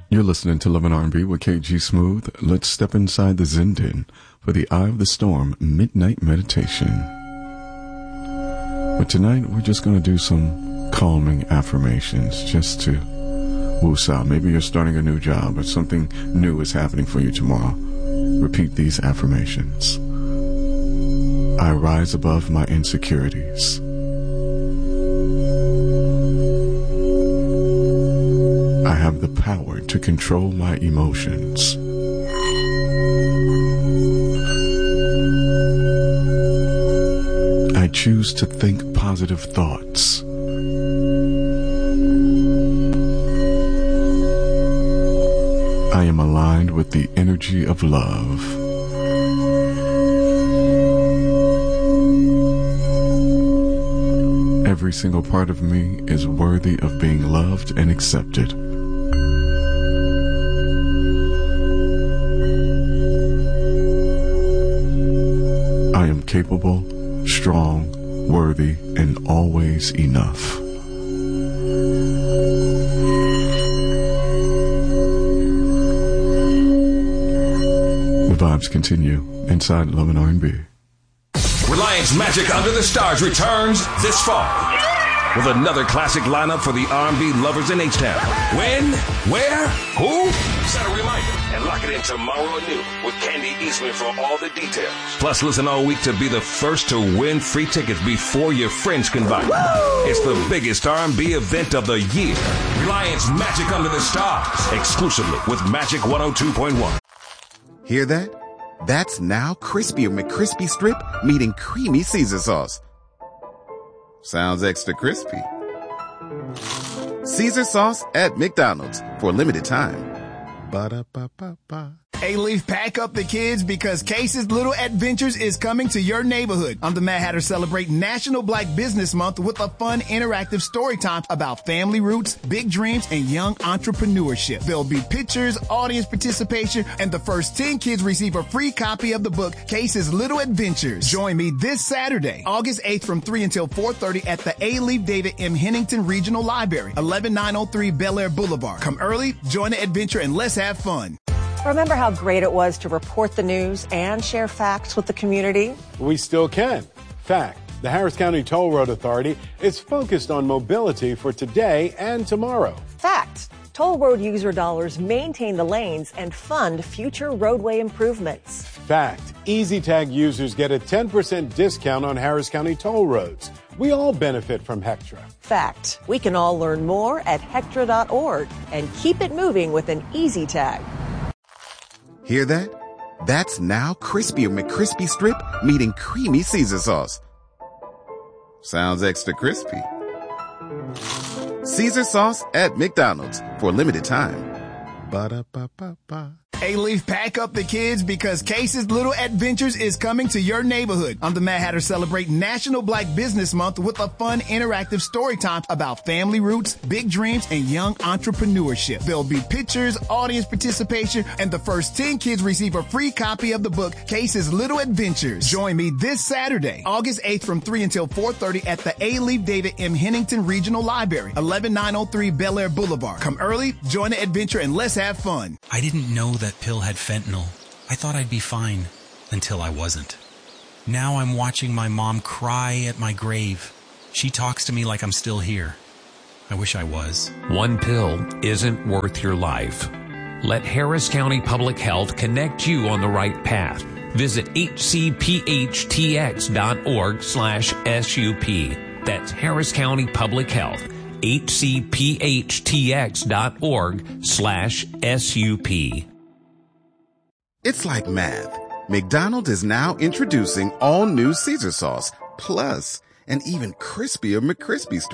You're listening to Love and R&B with KG Smooth. Let's step inside the Zen Den for the Eye of the Storm Midnight Meditation. But tonight, we're just going to do some calming affirmations just to woosah. Maybe you're starting a new job or something new is happening for you tomorrow. Repeat these affirmations. I rise above my insecurities. I have the power to control my emotions. I choose to think positive thoughts. I am aligned with the energy of love. Every single part of me is worthy of being loved and accepted. I am capable, strong, worthy, and always enough. The vibes continue inside Love and R&B. Reliance Magic Under the Stars returns this fall with another classic lineup for the R&B lovers in H-Town. When, where, who? Set a reminder and lock it in tomorrow at noon with Candy Eastman for all the details. Plus, listen all week to be the first to win free tickets before your friends can buy. It's the biggest R&B event of the year. Reliance Magic Under the Stars, exclusively with Magic 102.1. Hear that? That's now Crispy McCrispy Strip meeting Creamy Caesar Sauce. Sounds extra crispy. Caesar Sauce at McDonald's for a limited time. Ba-da-ba-ba-ba. A-Leaf, pack up the kids because Case's Little Adventures is coming to your neighborhood. I'm the Mad Hatter celebrating National Black Business Month with a fun, interactive story time about family roots, big dreams, and young entrepreneurship. There'll be pictures, audience participation, and the first 10 kids receive a free copy of the book, Case's Little Adventures. Join me this Saturday, August 8th from 3 until 4:30 at the A-Leaf David M. Hennington Regional Library, 11903 Bel Air Boulevard. Come early, join the adventure, and let's have fun. Remember how great it was to report the news and share facts with the community? We still can. Fact, the Harris County Toll Road Authority is focused on mobility for today and tomorrow. Fact, toll road user dollars maintain the lanes and fund future roadway improvements. Fact, EasyTag users get a 10% discount on Harris County toll roads. We all benefit from Hectra. Fact, we can all learn more at Hectra.org and keep it moving with an EasyTag. Hear that? That's now Crispy McCrispy Strip meeting Creamy Caesar Sauce. Sounds extra crispy. Caesar Sauce at McDonald's for a limited time. Ba-da-ba-ba-ba. A-Leaf, pack up the kids because Case's Little Adventures is coming to your neighborhood. I'm the Mad Hatter celebrating National Black Business Month with a fun, interactive story time about family roots, big dreams, and young entrepreneurship. There'll be pictures, audience participation, and the first 10 kids receive a free copy of the book, Case's Little Adventures. Join me this Saturday, August 8th from 3 until 4:30 at the A-Leaf David M. Hennington Regional Library, 11903 Bel Air Boulevard. Come early, join the adventure, and let's have fun. I didn't know that pill had fentanyl. I thought I'd be fine until I wasn't. Now I'm watching my mom cry at my grave. She talks to me like I'm still here. I wish I was. One pill isn't worth your life. Let Harris County Public Health connect you on the right path. Visit hcphtx.org/SUP. That's Harris County Public Health. hcphtx.org/SUP. It's like math. McDonald's is now introducing all new Caesar sauce, plus an even crispier McCrispy Strip.